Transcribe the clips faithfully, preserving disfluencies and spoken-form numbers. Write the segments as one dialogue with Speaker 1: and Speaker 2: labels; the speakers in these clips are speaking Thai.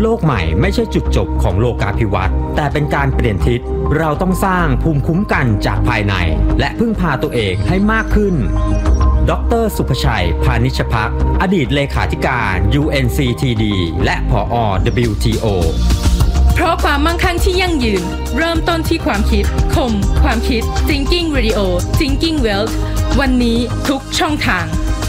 Speaker 1: โลกใหม่ไม่ใช่จุดจบของโลกาภิวัตน์แต่เป็นการเปลี่ยนทิศเราต้องสร้างภูมิคุ้มกันจากภายในและพึ่งพาตัวเองให้มากขึ้นดร.สุภชัยพานิชภักดิ์อดีตเลขาธิการ ยู เอ็น ซี ที ดี และผอ. ดับเบิลยู ที โอ
Speaker 2: เพราะความมั่งคั่งที่ยั่งยืนเริ่มต้นที่ความคิดคมความคิด Thinking Radio Thinking Wealth วันนี้ทุกช่องทาง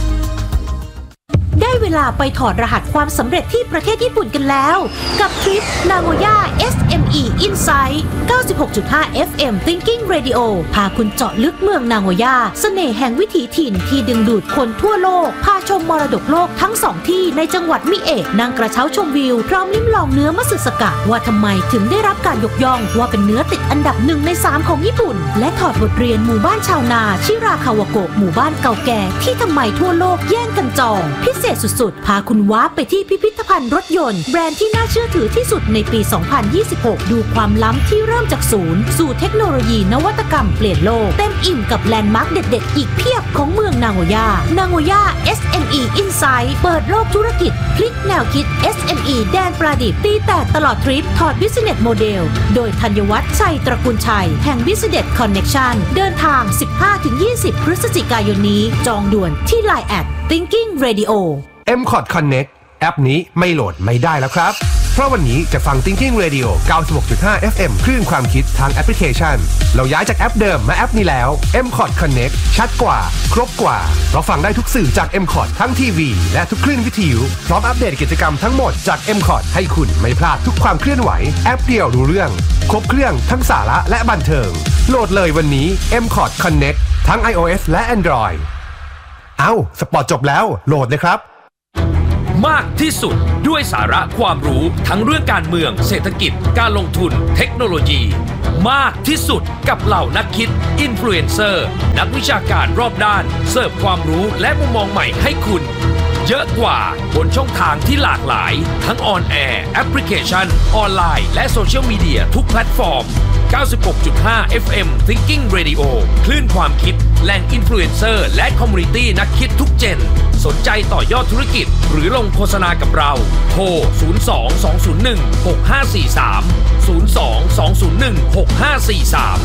Speaker 3: ได้เวลาไปถอดรหัสความสำเร็จที่ประเทศญี่ปุ่นกันแล้วกับทริป Nagoya เอส เอ็ม อี Insight เก้าสิบหกจุดห้า เอฟ เอ็ม Thinking Radio พาคุณเจาะลึกเมืองนาโกย่าเสน่ห์แห่งวิถีถิ่นที่ดึงดูดคนทั่วโลกพาชมมรดกโลกทั้งสองที่ในจังหวัดมิเอะนั่งกระเช้าชมวิวพร้อมลิ้มลองเนื้อมัตสึสกะว่าทำไมถึงได้รับการยกย่องว่าเป็นเนื้อติดอันดับหนึ่งในสามของญี่ปุ่นและถอดบทเรียนหมู่บ้านชาวนาชิราคาวาโกะหมู่บ้านเก่าแก่ที่ทำไมทั่วโลกแย่งกันจองพิเศษสุดๆพาคุณว้าไปที่พิพิธภัณฑ์รถยนต์แบรนด์ที่น่าเชื่อถือที่สุดในปี สองพันยี่สิบหก ดูความล้ำที่เริ่มจากศูนย์สู่เทคโนโลยีนวัตกรรมเปลี่ยนโลกเต็มอิ่มกับแลนด์มาร์คเด็ดๆอีกเพียบของเมืองนาโกย่านาโกย่า เอส เอ็ม อี Insight เปิดโลกธุรกิจพลิกแนวคิด เอส เอ็ม อี แดนประดิษฐ์ตีแตกตลอดทริปถอด Business Model โดยธัญวัฒน์ชัยตระกูลชัยแห่ง Business Connection เดินทาง สิบห้าถึงยี่สิบ พฤศจิกายนนี้จองด่วนที่ ไลน์ แอท Thinking Radio
Speaker 4: เอ็ม คอร์ด Connect แอปนี้ไม่โหลดไม่ได้แล้วครับเพราะวันนี้จะฟัง Thinking Radio เก้าสิบหกจุดห้า เอฟ เอ็ม คลื่นความคิดทางแอปพลิเคชันเราย้ายจากแอปเดิมมาแอปนี้แล้ว เอ็ม คอร์ด Connect ชัดกว่าครบกว่าเราฟังได้ทุกสื่อจาก เอ็ม คอร์ด ทั้งทีวีและทุกคลื่นวิทยุพร้อมอัปเดตกิจกรรมทั้งหมดจาก เอ็ม คอร์ด ให้คุณไม่พลาดทุกความเคลื่อนไหวแอปเดียวรู้เรื่องครบเครื่องทั้งสาระและบันเทิงโหลดเลยวันนี้ เอ็ม คอร์ด Connect ทั้ง iOS และ Android เอ้าสปอร์ตจบแล้วโหลดเลยครับ
Speaker 5: มากที่สุดด้วยสาระความรู้ทั้งเรื่องการเมืองเศรษฐกิจการลงทุนเทคโนโลยีมากที่สุดกับเหล่านักคิดอินฟลูเอนเซอร์นักวิชาการรอบด้านเสิร์ฟความรู้และมุมมองใหม่ให้คุณเยอะกว่าบนช่องทางที่หลากหลายทั้งออนแอร์แอปพลิเคชันออนไลน์และโซเชียลมีเดียทุกแพลตฟอร์ม เก้าสิบหกจุดห้า เอฟ เอ็ม Thinking Radio คลื่นความคิดแหล่งอินฟลูเอนเซอร์และคอมมูนิตี้นักคิดทุกเจนสนใจต่อยอดธุรกิจหรือลงโฆษณากับเราโทรศูนย์ สอง สอง ศูนย์ หนึ่ง หก ห้า สี่ สาม ศูนย์ สอง สอง ศูนย์ หนึ่ง หก ห้า สี่ สาม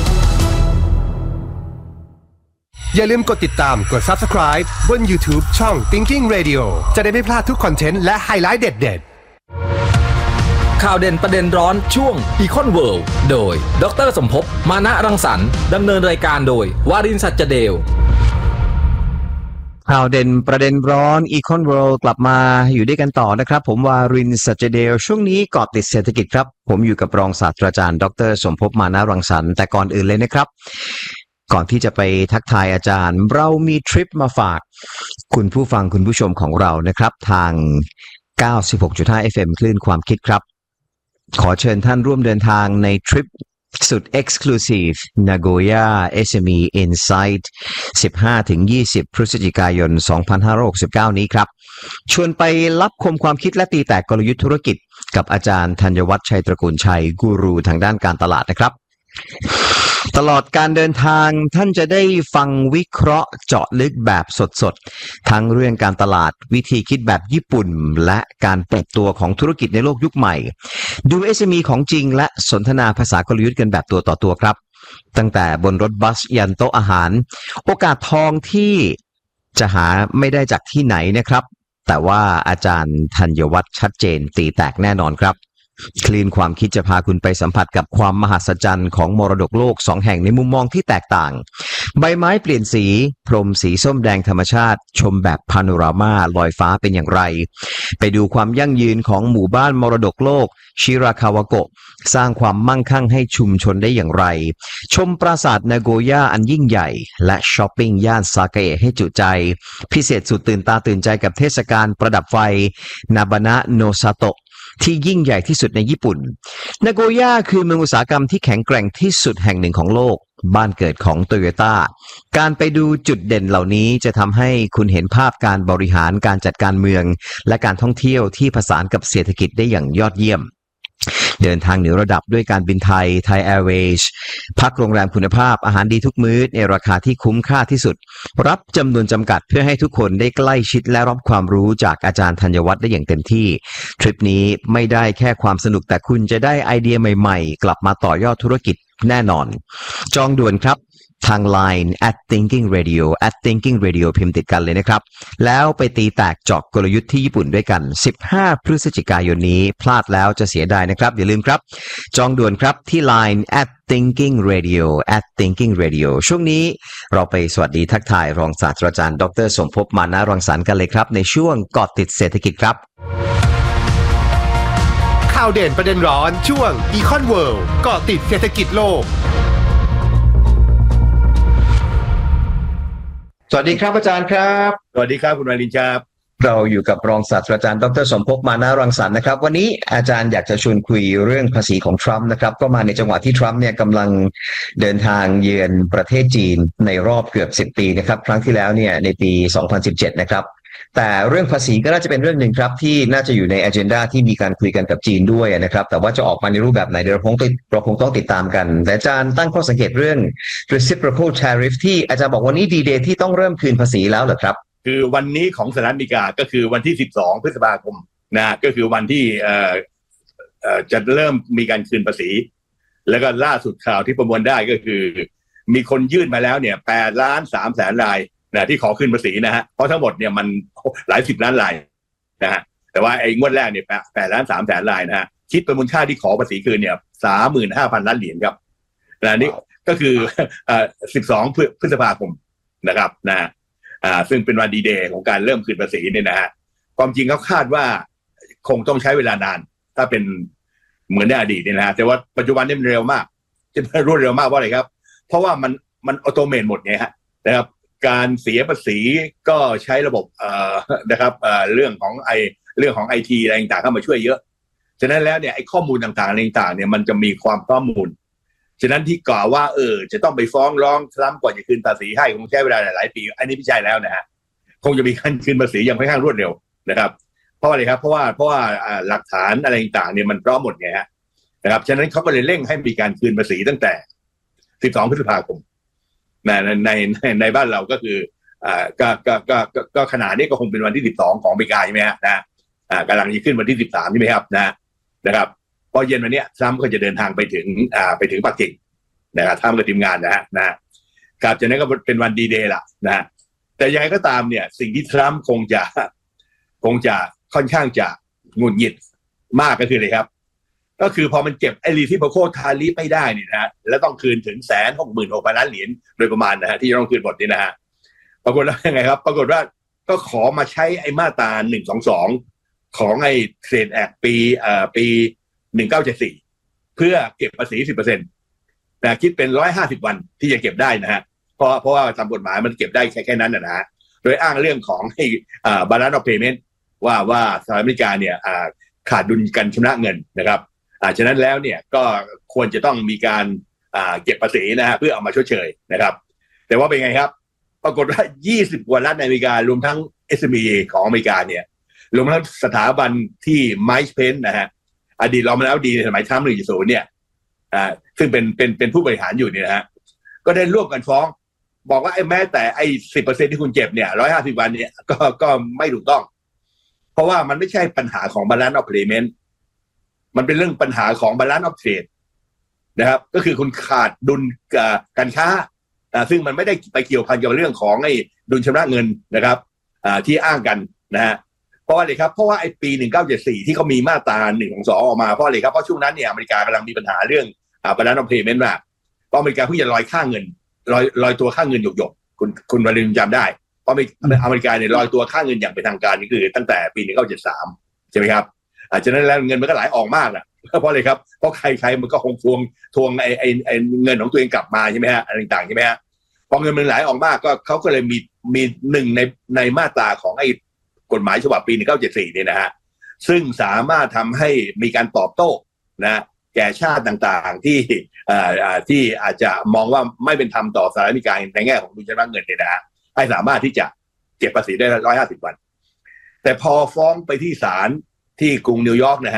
Speaker 4: อย่าลืมกดติดตามกด Subscribe บน YouTube ช่อง Thinking Radio จะได้ไม่พลาดทุกคอนเทนต์และไฮไลท์เด็ดๆ
Speaker 6: ข่าวเด่นประเด็นร้อนช่วง Econ World โดยดร.สมภพมานะรังสรรค์ดำเนินรายการโดยวารินทร์ สัจเดล
Speaker 7: ข่าวเด่นประเด็นร้อน Econ World กลับมาอยู่ด้วยกันต่อนะครับผมวารินทร์ สัจเดลช่วงนี้เกาะติดเศรษฐกิจครับผมอยู่กับรองศาสตราจารย์ดร.สมภพมานะรังสรรค์แต่ก่อนอื่นเลยนะครับก่อนที่จะไปทักทายอาจารย์เรามีทริปมาฝากคุณผู้ฟังคุณผู้ชมของเรานะครับทาง เก้าสิบหกจุดห้า เอฟ เอ็ม คลื่นความคิดครับขอเชิญท่านร่วมเดินทางในทริปสุด Exclusive Nagoya เอส เอ็ม อี Insight สิบห้าถึงยี่สิบ พฤศจิกายน สองพันห้าร้อยหกสิบเก้า นี้ครับชวนไปรับคมความคิดและตีแตกกลยุทธ์ธุรกิจกับอาจารย์ธัญวัฒน์ชัยตระกูลชัยกูรูทางด้านการตลาดนะครับตลอดการเดินทางท่านจะได้ฟังวิเคราะห์เจาะลึกแบบสดๆทั้งเรื่องการตลาดวิธีคิดแบบญี่ปุ่นและการปรับตัวของธุรกิจในโลกยุคใหม่ดู เอส เอ็ม อี ของจริงและสนทนาภาษากลยุทธ์กันแบบตัวต่อตัวครับตั้งแต่บนรถบัสยันโต๊ะอาหารโอกาสทองที่จะหาไม่ได้จากที่ไหนนะครับแต่ว่าอาจารย์ธัญวัฒน์ชัดเจนตีแตกแน่นอนครับคลีนความคิดจะพาคุณไปสัมผัสกับความมหัศจรรย์ของมรดกโลกสองแห่งในมุมมองที่แตกต่างใบไม้เปลี่ยนสีพรมสีส้มแดงธรรมชาติชมแบบพาโนรามาลอยฟ้าเป็นอย่างไรไปดูความยั่งยืนของหมู่บ้านมรดกโลกชิราคาวาโกะสร้างความมั่งคั่งให้ชุมชนได้อย่างไรชมปราสาทนาโกย่าอันยิ่งใหญ่และช้อปปิ้งย่านซาเกะให้จุใจพิเศษสุดตื่นตาตื่นใจกับเทศกาลประดับไฟนาบานะโนซาโตะที่ยิ่งใหญ่ที่สุดในญี่ปุ่นนาโกย่าคือเมืองอุตสาหกรรมที่แข็งแกร่งที่สุดแห่งหนึ่งของโลกบ้านเกิดของโตโยต้าการไปดูจุดเด่นเหล่านี้จะทำให้คุณเห็นภาพการบริหารการจัดการเมืองและการท่องเที่ยวที่ผสานกับเศรษฐกิจได้อย่างยอดเยี่ยมเดินทางเหนือระดับด้วยการบินไทย Thai Airways พักโรงแรมคุณภาพอาหารดีทุกมื้อในราคาที่คุ้มค่าที่สุดรับจำนวนจำกัดเพื่อให้ทุกคนได้ใกล้ชิดและรับความรู้จากอาจารย์ธัญวัฒน์ได้อย่างเต็มที่ทริปนี้ไม่ได้แค่ความสนุกแต่คุณจะได้ไอเดียใหม่ๆกลับมาต่อยอดธุรกิจแน่นอนจองด่วนครับทาง ไลน์ แอท thinking radio แอท thinking radio พิมพ์ติดกันเลยนะครับแล้วไปตีแตกเจาะกลยุทธ์ที่ญี่ปุ่นด้วยกันสิบห้าพฤศจิกายนนี้พลาดแล้วจะเสียดายนะครับอย่าลืมครับจองด่วนครับที่ ไลน์ แอท thinking radio แอท thinking radio ช่วงนี้เราไปสวัสดีทักทายรองศาสตราจารย์ดรสมภพมานะรังสรรค์กันเลยครับในช่วงเกาะติดเศรษฐกิจครับ
Speaker 4: ข่าวเด่นประเด็นร้อนช่วง Econ World เกาะติดเศรษฐกิจโลก
Speaker 7: สวัสดีครับอาจารย์ครับ
Speaker 8: สวัสดีครับคุณวารินครับ
Speaker 7: เราอยู่กับรองศาสตราจารย์ดรสมภพมานะรังสรรค์นะครับวันนี้อาจารย์อยากจะชวนคุยเรื่องภาษีของทรัมป์นะครับก็มาในจังหวะที่ทรัมป์เนี่ยกำลังเดินทางเยือนประเทศจีนในรอบเกือบสิบปีนะครับครั้งที่แล้วเนี่ยในปีสองพันสิบเจ็ดนะครับแต่เรื่องภาษีก็น่าจะเป็นเรื่องหนึ่งครับที่น่าจะอยู่ใน agenda ที่มีการคุยกันกับจีนด้วยนะครับแต่ว่าจะออกมาในรูปแบบไหนเดี๋ยวเราคงเราคงต้องติดตามกันแต่อาจารย์ตั้งข้อสังเกตเรื่อง reciprocal tariff ที่อาจารย์บอกวันนี้ D-Day ที่ต้องเริ่มคืนภาษีแล้วเหรอครับ
Speaker 8: คือวันนี้ของสหรัฐอเมริกาก็คือวันที่สิบสองพฤษภาคมนะก็คือวันที่เอ่อเอ่อจะเริ่มมีการคืนภาษีแล้วก็ล่าสุดข่าวที่ประมวลได้ก็คือมีคนยื่นมาแล้วเนี่ยแปดล้านสามแสนรายนะที่ขอขึ้นภาษีนะฮะเพราะทั้งหมดเนี่ยมันหลายสิบล้านรายนะฮะแต่ว่าไอ้งวดแรกเนี่ยแปดล้านสามแสนรายนะฮะคิดเป็นมูลค่าที่ขอภาษีคืนเนี่ยสามหมื่นห้าพันล้านเหรียญครับนะนี่ก็คือเอ่อสิบสองพฤษภาคมนะครับนะอ่าซึ่งเป็นวันดีเดย์ของการเริ่มคืนภาษีเนี่ยนะฮะความจริงเขาคาดว่าคงต้องใช้เวลานานถ้าเป็นเหมือนในอดีตเนี่ยนะฮะแต่ว่าปัจจุบันนี่มันเร็วมากจะรวดเร็วมากเพราะอะไรครับเพราะว่ามันมันออโตเมตหมดไงฮะนะครับการเสียภาษีก็ใช้ระบบเอ่อนะครับเอ่อเรื่องของไอเรื่องของไอทีอะไรต่างๆเข้ามาช่วยเยอะฉะนั้นแล้วเนี่ยไอข้อมูลต่างๆอะไรต่างๆเนี่ยมันจะมีความข้อมูลฉะนั้นที่กล่าวว่าเออจะต้องไปฟ้องร้องทรัมป์ก่อนจะคืนภาษีให้คงใช้เวลาหลายปีอันนี้ไม่ใช่แล้วนะฮะคงจะมีการคืนภาษีอย่างค่อนข้างรวดเร็วนะครับเพราะอะไรครับเพราะว่าเพราะว่าหลักฐานอะไรต่างๆเนี่ยมันพร้อมหมดไงฮะนะครับฉะนั้นเขาก็เลยเร่งให้มีการคืนภาษีตั้งแต่สิบสองพฤษภาคมในในในในบ้านเราก็คืออ่าก็ก็ก็ก็ขนาดนี้ก็คงเป็นวันที่สิบสองของอเมริกาใช่ไหมฮะนะอ่ากำลังจะขึ้นวันที่สิบสามใช่ไหมครับนะนะครับพอเย็นวันนี้ทรัมป์ก็จะเดินทางไปถึงอ่าไปถึงปักกิ่งนะครับทำกับทีมงานนะฮะนะครับจากนั้นก็เป็นวันดีเดย์ละนะฮะแต่ยังไงก็ตามเนี่ยสิ่งที่ทรัมป์คงจะคงจะค่อนข้างจะหงุดหงิดมากก็คืออะไรครับก็คือพอมันเก็บไอ้รีที่โบโคทารีไม่ได้นี่นะฮะแล้วต้องคืนถึงแสนหกหมื่นหกพันล้านเหรียญโดยประมาณนะฮะที่ต้องคืนหมดนี่นะฮะปรากฏว่ายังไงครับปรากฏว่าก็ขอมาใช้ไอ้มาตราหนึ่งสองสองของไอ้เทรดแอคปีเอ่อปีหนึ่งเก้าเจ็ดสี่เพื่อเก็บภาษี สิบเปอร์เซ็นต์ นะคิดเป็นหนึ่งร้อยห้าสิบวันที่จะเก็บได้นะฮะเพราะเพราะว่าตามกฎหมายมันเก็บได้แค่แค่นั้นนะฮะโดยอ้างเรื่องของไอ้อ่า balance of payment ว่าว่าสหรัฐอเมริกาเนี่ยอ่าขาดดุลการชำระเงินนะครับอ่าฉะนั้นแล้วเนี่ยก็ควรจะต้องมีการอ่าเก็บภาษีนะฮะเพื่อเอามาชดเชยนะครับแต่ว่าเป็นไงครับปรากฏว่ายี่สิบกว่ารัฐในอเมริการวมทั้ง เอส เอ็ม อี ของอเมริกาเนี่ยรวมทั้งสถาบันที่ไมค์เพนนะฮะอดีตรองประธานาธิบดีในสมัยทรัมป์หนึ่งจุดศูนย์เนี่ยอ่าซึ่งเป็นเป็นเป็นผู้บริหารอยู่เนี่ยนะฮะก็ได้ร่วมกันฟ้องบอกว่าไอ้แม้แต่ไอ้สิบเปอร์เซ็นต์ที่คุณเก็บเนี่ยร้อยห้าสิบวันเนี่ยก็ก็ไม่ถูกต้องเพราะว่ามันไม่ใช่ปัญหาของ balance of payment มันเป็นเรื่องปัญหาของ balance of trade นะครับก็คือคุณขาดดุลการค้าซึ่งมันไม่ได้ไปเกี่ยวพันกับเรื่องของไอ้ดุลชำระเงินนะครับที่อ้างกันนะฮะเพราะอะไรครับเพราะว่าไอ้ปีหนึ่งเก้าเจ็ดสี่ที่เขามีมาตราหนึ่งสองสองออกมาเพราะอะไรครับเพราะช่วงนั้นเนี่ยอเมริกากำลังมีปัญหาเรื่องอ่า balance of payment ว่าเพราะอเมริกาเพิ่งจะลอยค่าเงินลอยลอยตัวค่าเงินหยกๆคุณคุณวรินทร์จำได้เพราะอเมริกาเนี่ยลอยตัวค่าเงินอย่างเป็นทางการนี่คือตั้งแต่ปีหนึ่งเก้าเจ็ดสามใช่ไหมครับอ่าฉะนั้นแล้วเงินมันก็ไหลออกมากอ่ะเพราะอะไรครับเพราะใครๆมันก็คงทวงทวงไอ้ไอ้ไอ้เงินของตัวเองกลับมาใช่ไหมฮะอะไรต่างๆใช่ไหมฮะพอเงินมันไหลออกมากก็เขาก็เลยมีมีหนึ่งในในมาตราของไอ้กฎหมายฉบับปีหนึ่งเก้าเจ็ดสี่เนี่ยนะฮะซึ่งสามารถทำให้มีการตอบโต้นะแก่ชาติต่างๆที่อ่าที่อาจจะมองว่าไม่เป็นธรรมต่อสหรัฐอเมริกาในแง่ของดุลชำระเงินเนี่ยนะฮะให้สามารถที่จะเก็บภาษีได้หนึ่งร้อยห้าสิบวันแต่พอฟ้องไปที่ศาลที่กรุงนิวยอร์กนะฮะ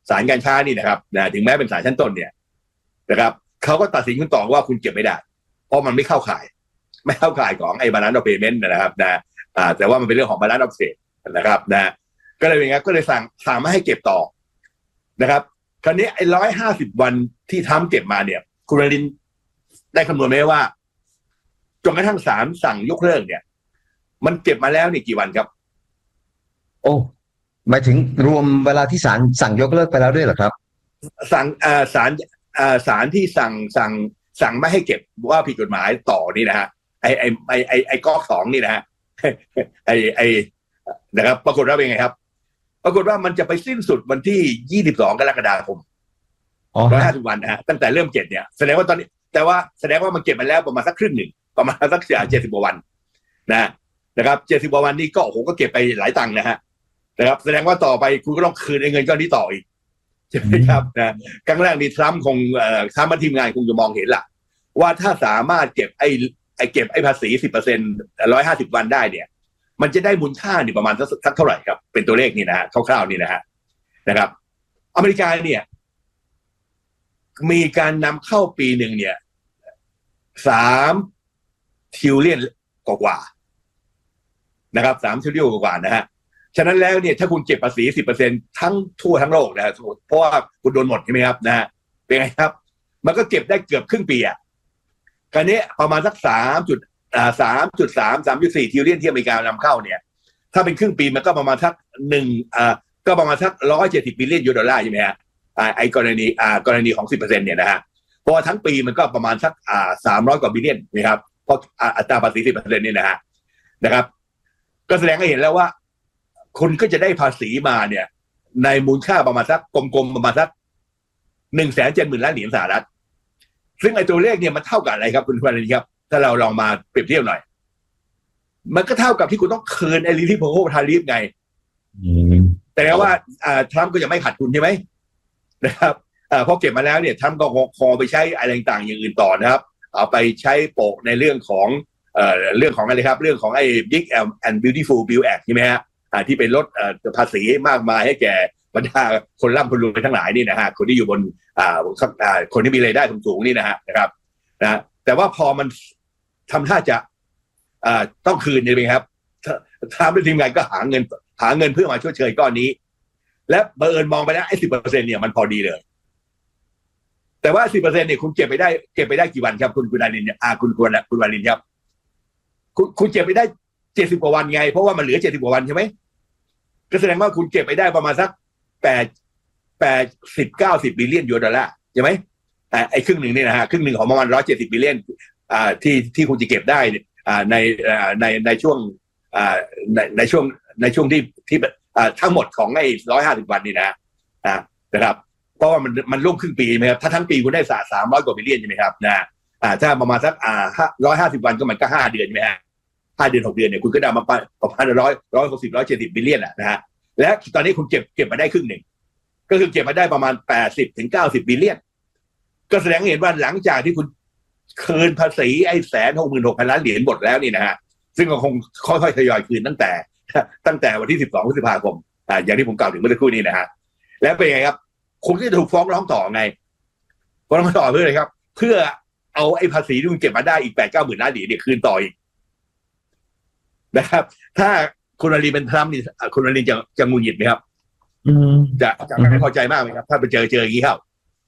Speaker 8: ศาลการค้านี่นะครับนะถึงแม้เป็นศาลชั้นต้นเนี่ยนะครับเขาก็ตัดสินคุณต่อว่าคุณเก็บไม่ได้เพราะมันไม่เข้าข่ายไม่เข้าข่ายของไอ้ balance of payment นะครับนะอ่าแต่ว่ามันเป็นเรื่องของ balance of trade นะครับนะก็เลยอย่างเงี้ยก็เลยสั่งสั่งไม่ให้เก็บต่อนะครับคราวนี้ไอ้ร้อยห้าสิบวันที่ทำเก็บมาเนี่ยคุณวรินทร์ได้คำนวณไหมว่าจนกระทั่งศาลสั่งยกเลิกเนี่ยมันเก็บมาแล้วนี่กี่วันครับ
Speaker 7: โอ้หมายถึงรวมเวลาที่ศาลสั่งยกเลิกไปแล้วด้วยเหรอครับ
Speaker 8: สั่งอ่าศาลอ่าศาลที่สั่งสั่งสั่งไม่ให้เก็บว่าผิดกฎหมายต่อนี่นะฮะไอไอไอไอไอก๊อกสองนี่นะฮะไอไอนะครับปรากฏว่าเป็นไงครับปรากฏว่ามันจะไปสิ้นสุดวันที่ยี่สิบสองกรกฎาคมร้อยห้าสิบวันนะฮะตั้งแต่เริ่มเก็บเนี่ยแสดงว่าตอนนี้แต่ว่าแสดงว่ามันเก็บมาแล้วประมาณสักครึ่งหนึ่งประมาณสักเจ็ดสิบกว่าวันนะนะครับเจ็ดสิบกว่าวันนี้ก็โอ้โหก็เก็บไปหลายตังค์นะฮะนะครับแสดงว่าต่อไปคุณก็ต้องคืนเงินก้อนนี้ต่ออีกใช่ไหมครับนะครั้งแรกนี่ทรัมป์คงเอ่อทรัมป์ทีมงานคงจะมองเห็นล่ะว่าถ้าสามารถเก็บไอ้ไอ้เก็บไอ้ภาษีสิบเปอร์เซ็นต์ร้อยห้าสิบวันได้เนี่ยมันจะได้มูลค่านี่ประมาณสักเท่าไหร่ครับเป็นตัวเลขนี่นะฮะคร่าวๆนี่นะฮะนะครับอเมริกาเนี่ยมีการนำเข้าปีหนึ่งเนี่ยสามทิลเลียนกว่าๆนะครับสามทิลเลียนกว่าๆนะฮะฉะนั้นแล้วเนี่ยถ้าคุณเก็บภาษี สิบเปอร์เซ็นต์ ทั้งทั่วทั้งโลกนะฮะเพราะว่าคุณโดนหมดใช่ไหมครับนะฮะเป็นไงครับมันก็เก็บได้เกือบครึ่งปีอ่ะคราวนี้ประมาณสักสามจุดอ่าสามจุดสามสามจุดสี่ทิลเลียนที่อเมริกานำเข้าเนี่ยถ้าเป็นครึ่งปีมันก็ประมาณสักหนึ่งอ่าก็ประมาณสักร้อยเจ็ดสิบบิลเลียนยูโรดอลลาร์ใช่ไหมฮะอ่าไอ้กรณีอ่ากรณีของสิบเปอร์เซ็นต์เนี่ยนะฮะเพราะทั้งปีมันก็ประมาณสักอ่าสามร้อยกว่าบิลเลียนนะครับเพราะอัตราภาษีสิบเปอร์เซ็นต์นี่นะฮะนะครับก็แสดงให้เห็นแล้วว่าคุณก็จะได้ภาษีมาเนี่ยในมูลค่าประมาณสักกลมๆประมาณสักหนึ่งแสนเจ็ดหมื่นล้านเหรียญสหรัฐซึ่งไอ้ตัวเลขเนี่ยมันเท่ากับอะไรครับคุณพันธ์ครับถ้าเราลองมาเปรียบเทียบหน่อยมันก็เท่ากับที่คุณต้องคืนไอ้ลิทิโพโคทาริฟไงแต่ว่าอ่าทรัมป์ก็ยังไม่ขาดทุนใช่ไหมนะครับอ่าพอเก็บมาแล้วเนี่ยทรัมป์ก็คอไปใช้อะไรต่างๆอย่างอื่นต่อนะครับเอาไปใช้โปะในเรื่องของเอ่อเรื่องของอะไรครับเรื่องของไอ้ Big and Beautiful Bill Act ใช่ไหมฮะอ่าที่เป็นลดภาษีมากมายให้แก่บรรดาคนร่ำคนรวยทั้งหลายนี่นะฮะคนที่อยู่บนอ่าคนที่มีรายได้สูงๆนี่นะฮะนะครับนะแต่ว่าพอมันทำท่าจะอ่าต้องคืนใช่ไหมครับทางทีมงานก็หาเงินหาเงินเพื่อมาชดเชยก้อนนี้และบังเอิญมองไปแล้วไอ้สิบเปอร์เซ็นต์เนี่ยมันพอดีเลยแต่ว่าสิบเปอร์เซ็นต์เนี่ยคุณเก็บไปได้เก็บไปได้กี่วันครับคุณคุณวารินอ่าคุณคุณคุณวารินครับคุณคุณเก็บไปได้เจ็ดสิบกว่าวันไงเพราะว่ามันเหลือเจ็ดสิบกว่าวันใช่ไหมก็แสดงว่าคุณเก็บไปได้ประมาณสักแปดแปดสิบเก้าสิบบิลเลียนยูโรดอลลาร์ใช่ไหมอ่าไอ้ครึ่งหนึ่งนี่นะฮะครึ่งหนึ่งของประมาณร้อยเจ็ดสิบบิลเลียนอ่าที่ที่คุณจะเก็บได้อ่าในอ่าในในช่วงอ่าในในช่วงในช่วงที่ที่อ่าทั้งหมดของไอ้ร้อยห้าสิบวันนี่นะอ่านะครับเพราะว่ามันมันร่วมครึ่งปีไหมครับถ้าทั้งปีคุณได้สะสามร้อยกว่าบิลเลียนใช่ไหมครับนะอ่าถ้าประมาณสักอ่าร้อยห้าสิบวันก็มันก็ห้าเดือนใช่ไหมฮะห้าเดือนหกเดือนเนี่ยคุณก็ได้มาประมาณร้อยร้อยหกสิบร้อยเจ็ดสิบบิลเลียนอ่ะนะฮะและตอนนี้คุณเก็บเก็บมาได้ครึ่งหนึ่งก็คือเก็บมาได้ประมาณแปดสิบถึงเก้าสิบบิลเลียนก็แสดงให้เห็นว่าหลังจากที่คุณคืนภาษีไอ้แสนหกหมื่นหกพันล้านเหรียญหมดแล้วนี่นะฮะซึ่งก็คงค่อยๆทยอยคืนตั้งแต่ตั้งแต่วันที่สิบสองพฤษภาคมอ่าอย่างที่ผมกล่าวถึงเมื่อสักครู่นี้นะฮะแล้วเป็นไงครับคุณก็จะถูกฟ้องร้องต่อไงฟ้องร้องต่อเพื่ออะไรครับเพื่อเอาไอ้ภาษีที่คุณเก็บมาได้อีกแปดเก้าหมื่นล้านเหรียญเนี่ยคืนต่ออีกนะครับถ้าคุณวารินเป็นทรัมป์นี่คุณวารินจะจะงุนหงิดไหมครับจะจะไม่พอใจมากไหมครับถ้าไปเจอเจออย่างนี้เข้า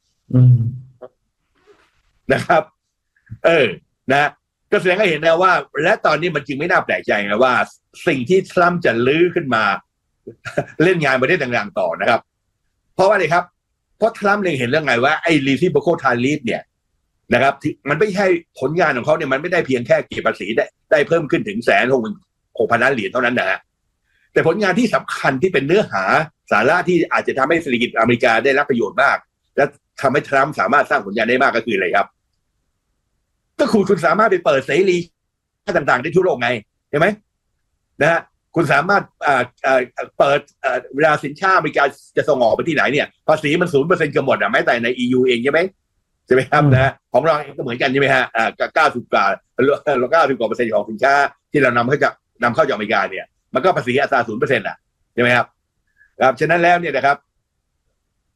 Speaker 8: นะครับ เออนะก็แสดงให้เห็นนะว่าและตอนนี้มันจึงไม่น่าแปลกใจไงว่าสิ่งที่ทรัมป์จะลื้อขึ้นมาเล่นงานประเทศต่างๆต่อนะครับเพราะว่าอะไรครับเพราะทรัมป์เล็งเห็นเรื่องไงว่าไอ้รีซิโปโคทาริฟเนี่ยนะครับมันไม่ใช่ผลงานของเขาเนี่ยมันไม่ได้เพียงแค่เก็บภาษีได้ได้เพิ่มขึ้นถึงแสนหกหกพันล้านเหรียญเท่านั้นนะฮะแต่ผลงานที่สำคัญที่เป็นเนื้อหาสาระที่อาจจะทำให้เศรษฐกิจอเมริกาได้รับประโยชน์มากและทำให้ทรัมป์สามารถสร้างผลงานได้มากก็คืออะไรครับก็คือคุณสามารถไปเปิดเสรีต่างๆได้ทั่วโลกไงเห็นไหมนะฮะคุณสามารถเปิดเวลาสินค้าอเมริกาจะส่งออกไปที่ไหนเนี่ยภาษีมันศูนย์เปอร์เซ็นต์กันหมดอ่ะแม้แต่ใน อี ยู เองใช่ไหมใช่ไหมครับนะของเราเองก็เหมือนกันใช่ไหมฮะอ่าเก้าสิบกว่าเก้าสิบกว่าเปอร์เซ็นต์ของสินค้าที่เรานำเข้าจากนำเข้าจากอเมริกาเนี่ยมันก็ภาษีอัตราศูนย์เปอร์เซ็นต์อ่ะใช่ไหมครับครับฉะนั้นแล้วเนี่ยนะครับ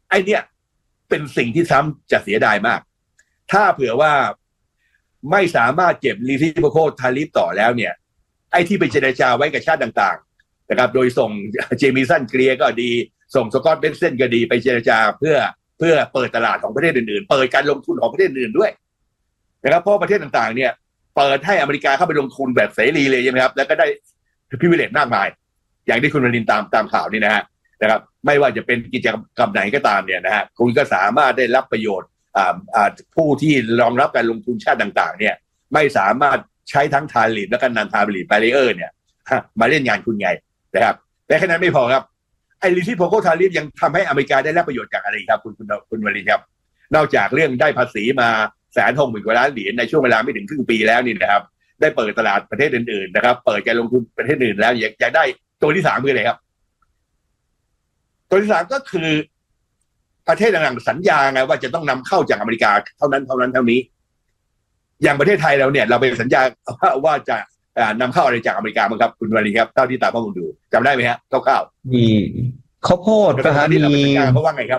Speaker 8: ไอ้เนี่ยเป็นสิ่งที่ทรัมป์จะเสียดายมากถ้าเผื่อว่าไม่สามารถเก็บ reciprocal tariff ต่อแล้วเนี่ยไอ้ที่ไปเจรจาไว้กับชาติต่างๆนะครับโดยส่งเจมิสันเกลียก็ดีส่งสกอตต์เบนเซนก็ดีไปเจรจาเพื่อเพื่อเปิดตลาดของประเทศอื่นๆเปิดการลงทุนของประเทศอื่นด้วยนะครับเพราะประเทศต่างๆเนี่ยเปิดให้อเมริกาเข้าไปลงทุนแบบเสรีเลยใช่ไหมครับแล้วก็ได้พิเวเลตมากมายอย่างที่คุณวรินทร์ตามตามข่าวนี่นะฮะนะครับไม่ว่าจะเป็นกิจกรรมไหนก็ตามเนี่ยนะฮะคุณก็สามารถได้รับประโยชน์อ่าอ่าผู้ที่รองรับการลงทุนชาติต่างๆเนี่ยไม่สามารถใช้ทั้งทาริฟและก็นันทาริฟแบรีเออร์เนี่ยมาเล่นงานคุณไงนะครับแต่แค่นั้นไม่พอครับไอ้reciprocal tariffยังทำให้อเมริกาได้รับประโยชน์จากอะไรครับคุณคุณคุณวรินทร์ครับนอกจากเรื่องได้ภาษีมาแสนหกหมื่นกว่าล้านเหรียญในช่วงเวลาไม่ถึงครึ่งปีแล้วนี่นะครับได้เปิดตลาดประเทศอื่นๆนะครับเปิดการลงทุนประเทศอื่นแล้วอยากอยากได้ตัวที่สามคืออะไรครับตัวที่สามก็คือประเทศต่างๆสัญญาไงว่าจะต้องนำเข้าจากอเมริกาเท่านั้นเท่านั้นเท่านี้อย่างประเทศไทยเราเนี่ยเราไปสัญญาว่าจะนำเข้าอะไรจากอเมริกาบ้างครับคุณวรินทร์ครับเท่าที่ตามข้อมูลดูจำได้ไหมฮะคร่าวๆ
Speaker 7: มีข้าวโพดนะฮะมี
Speaker 8: เขาว่าไงครับ